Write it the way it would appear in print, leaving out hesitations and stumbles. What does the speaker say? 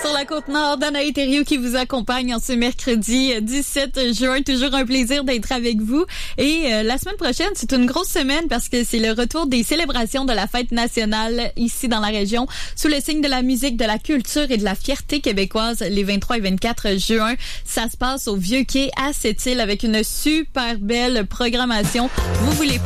sur la Côte-Nord. Danae Thériault qui vous accompagne en ce mercredi 17 juin. Toujours un plaisir d'être avec vous. Et la semaine prochaine, c'est une grosse semaine parce que c'est le retour des célébrations de la fête nationale ici dans la région sous le signe de la musique, de la culture et de la fierté québécoise les 23 et 24 juin. Ça se passe au Vieux-Quai à Sept-Îles avec une super belle programmation. Vous voulez